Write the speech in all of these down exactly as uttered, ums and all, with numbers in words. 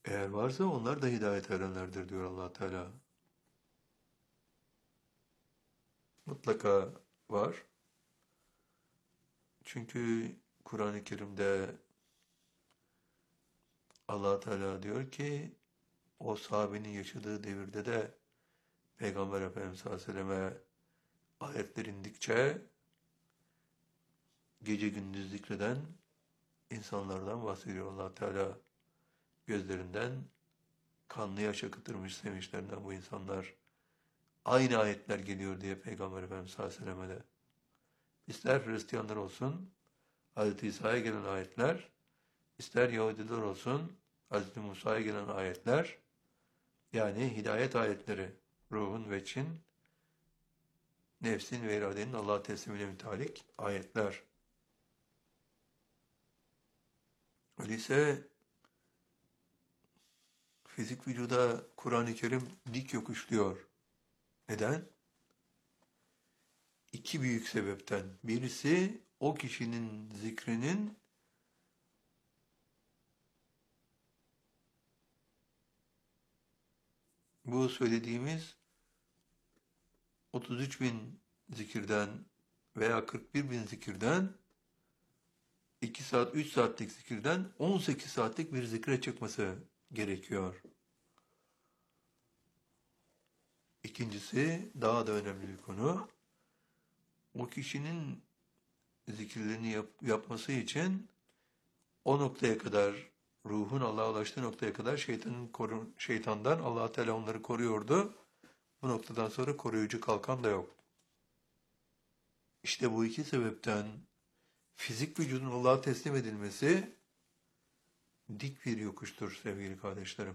Eğer varsa onlar da hidayet erenlerdir diyor Allah Teala. Mutlaka var. Çünkü Kur'an-ı Kerim'de Allah Teala diyor ki o sahabenin yaşadığı devirde de Peygamber Efendimiz sallallahu aleyhi ve selleme ayetler indikçe gece gündüz zikreden insanlardan bahsediyor Allah Teala. Gözlerinden kanlı yaş akıtırmış sevinçlerinden bu insanlar. Aynı ayetler geliyor diye Peygamber Efendimiz sallallahu aleyhi ve selleme de. İster Hristiyanlar olsun, Hazreti İsa'ya gelen ayetler, ister Yahudiler olsun, Hazreti Musa'ya gelen ayetler, yani hidayet ayetleri, ruhun ve çin, nefsin ve iradenin Allah'a teslimine mütalik ayetler. Öyleyse fizik vücuda Kur'an-ı Kerim dik yokuşluyor. Neden? İki büyük sebepten. Birisi o kişinin zikrinin bu söylediğimiz otuz üç bin zikirden veya kırk bir bin zikirden iki saat, üç saatlik zikirden on sekiz saatlik bir zikre çıkması gerekiyor. İkincisi daha da önemli bir konu. O kişinin zikirlerini yap, yapması için o noktaya kadar, ruhun Allah'a ulaştığı noktaya kadar şeytanın koru, şeytandan Allah Teala onları koruyordu. Bu noktadan sonra koruyucu kalkan da yok. İşte bu iki sebepten fizik vücudun Allah'a teslim edilmesi dik bir yokuştur sevgili kardeşlerim.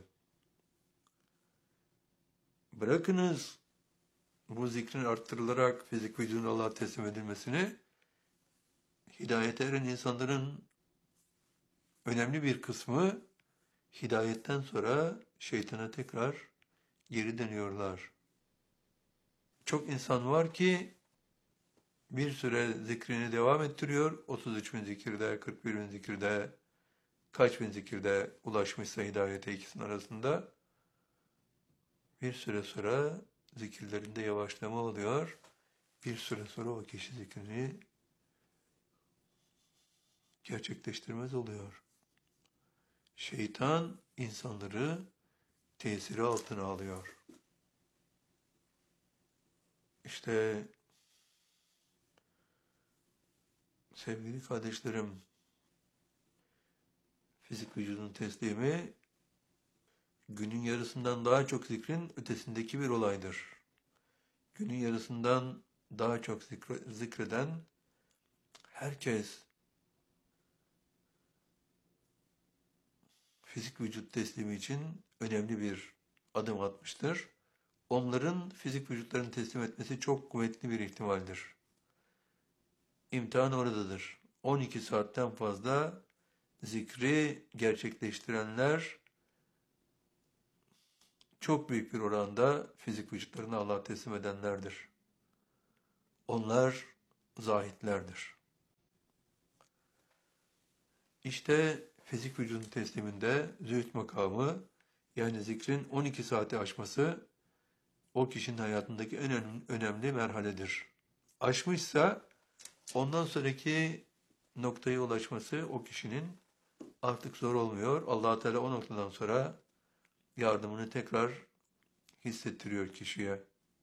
Bırakınız bu zikrin arttırılarak fizik vücudun Allah'a teslim edilmesini, hidayete eren insanların önemli bir kısmı hidayetten sonra şeytana tekrar geri dönüyorlar. Çok insan var ki bir süre zikrini devam ettiriyor. otuz üç bin zikirde, kırk bir bin zikirde, kaç bin zikirde ulaşmışsa hidayete ikisinin arasında. Bir süre sonra zikirlerinde yavaşlama oluyor. Bir süre sonra o kişi zikrini gerçekleştirmez oluyor. Şeytan insanları tesiri altına alıyor. İşte sevgili kardeşlerim, fizik vücudun teslimi günün yarısından daha çok zikrin ötesindeki bir olaydır. Günün yarısından daha çok zikre, zikreden herkes fizik vücut teslimi için önemli bir adım atmıştır. Onların fizik vücutlarını teslim etmesi çok kuvvetli bir ihtimaldir. İmtihan oradadır. on iki saatten fazla zikri gerçekleştirenler çok büyük bir oranda fizik vücutlarını Allah'a teslim edenlerdir. Onlar zahitlerdir. İşte fizik vücudun tesliminde zühd makamı, yani zikrin on iki saati aşması o kişinin hayatındaki en önemli merhaledir. Aşmışsa ondan sonraki noktaya ulaşması o kişinin artık zor olmuyor. Allah Teala o noktadan sonra yardımını tekrar hissettiriyor kişiye.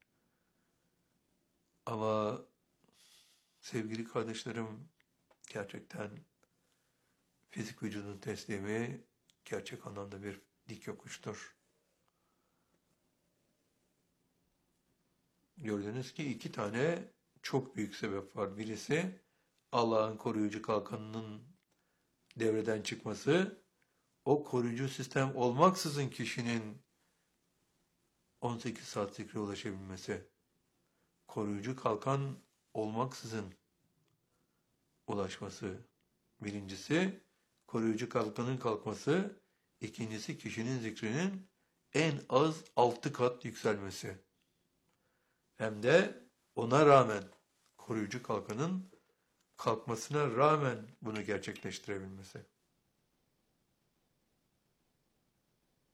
Ama sevgili kardeşlerim, gerçekten fizik vücudun teslimi gerçek anlamda bir dik yokuştur. Gördünüz ki iki tane çok büyük sebep var. Birisi Allah'ın koruyucu kalkanının devreden çıkması, o koruyucu sistem olmaksızın kişinin on sekiz saat zikre ulaşabilmesi. Koruyucu kalkan olmaksızın ulaşması. Birincisi, koruyucu kalkanın kalkması. İkincisi, kişinin zikrinin en az altı kat yükselmesi. Hem de ona rağmen, koruyucu kalkanın kalkmasına rağmen bunu gerçekleştirebilmesi.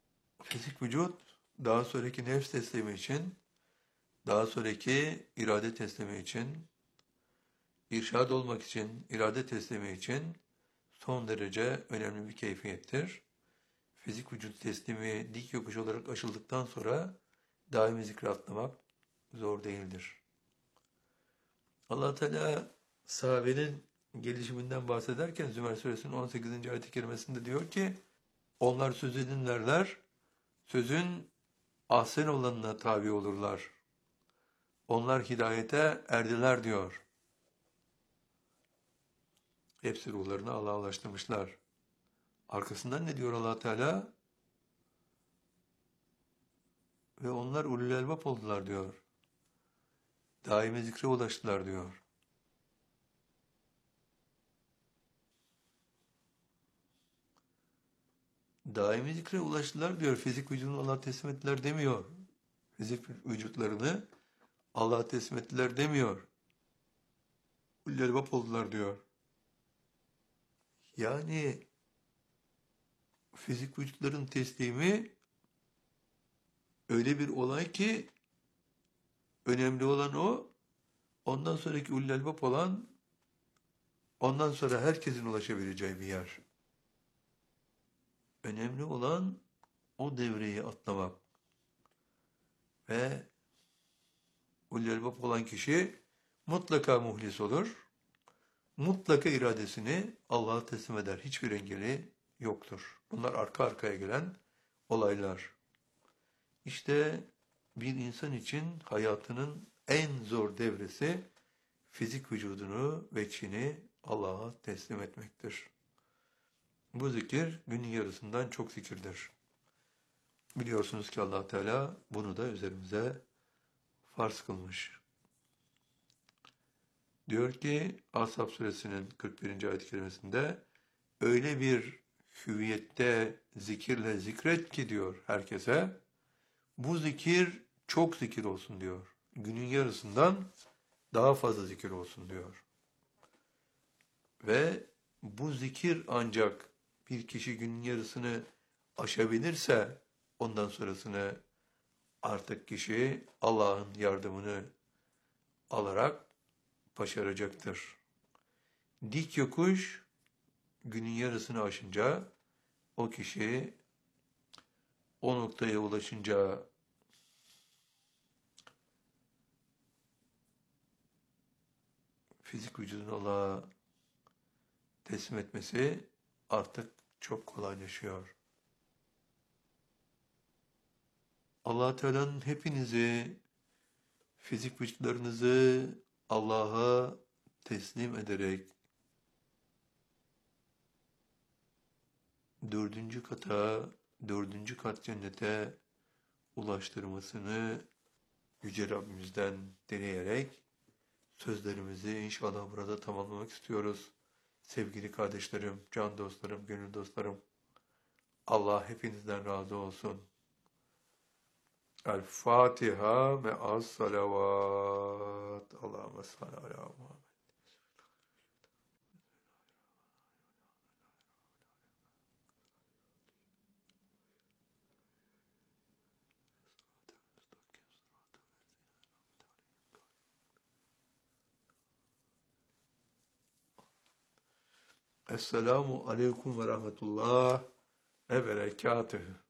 Fizik vücut daha sonraki nefs teslimi için, daha sonraki irade teslimi için, irşad olmak için, irade teslimi için son derece önemli bir keyfiyettir. Fizik vücut teslimi dik yokuş olarak aşıldıktan sonra daimi zikre atlamak zor değildir. Allah Teala sahabenin gelişiminden bahsederken Zümer Suresinin on sekizinci ayet-i kerimesinde diyor ki, onlar söz edinlerler, sözün ahsen olanına tabi olurlar. Onlar hidayete erdiler diyor. Hepsi ruhlarını Allah'a ulaştırmışlar. Arkasından ne diyor Allah Teala? Ve onlar ulul elbap oldular diyor. Daimi zikre ulaştılar diyor. Daimi zikre ulaştılar diyor. Fizik vücudunu Allah'a teslim ettiler demiyor. Fizik vücutlarını Allah'a teslim ettiler demiyor. Ulul elbap oldular diyor. Yani fizik vücutların teslimi öyle bir olay ki önemli olan o, ondan sonraki ulul elbap olan, ondan sonra herkesin ulaşabileceği bir yer. Önemli olan o devreyi atlamak. Ve ulul elbap olan kişi mutlaka muhlis olur. Mutlaka iradesini Allah'a teslim eder. Hiçbir engeli yoktur. Bunlar arka arkaya gelen olaylar. İşte bir insan için hayatının en zor devresi fizik vücudunu ve Çin'i Allah'a teslim etmektir. Bu zikir günün yarısından çok zikirdir. Biliyorsunuz ki Allah Teala bunu da üzerimize farz kılmış. Diyor ki Ashab suresinin kırk birinci ayet-i kerimesinde öyle bir hüviyette zikirle zikret ki diyor herkese, bu zikir çok zikir olsun diyor. Günün yarısından daha fazla zikir olsun diyor. Ve bu zikir ancak bir kişi günün yarısını aşabilirse ondan sonrasını artık kişi Allah'ın yardımını alarak başaracaktır. Dik yokuş günün yarısını aşınca o kişi o noktaya ulaşınca fizik vücudunu Allah'a teslim etmesi artık çok kolaylaşıyor. Allah Teala'nın hepinizi, fizik vücutlarınızı Allah'a teslim ederek dördüncü kata, dördüncü kat cennete ulaştırmasını Yüce Rabbimizden dileyerek sözlerimizi inşallah burada tamamlamak istiyoruz. Sevgili kardeşlerim, can dostlarım, gönül dostlarım, Allah hepinizden razı olsun. El-Fatiha me'as salavat. Allahümme salli ala Muhammed. Esselamu aleyküm ve rahmetullah ve berekatühü.